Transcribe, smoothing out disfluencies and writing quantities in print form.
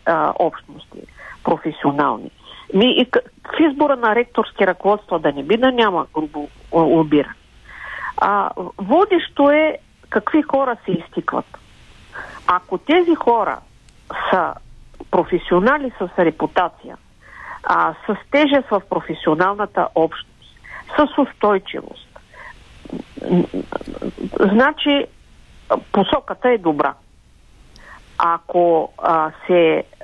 общности, професионални. В избора на ректорски ръководства да не би да няма грубо лобиране. Водещо е какви хора се изтикват. Ако тези хора са професионали с репутация, с тежест в професионалната общност, с устойчивост, значи посоката е добра. Ако се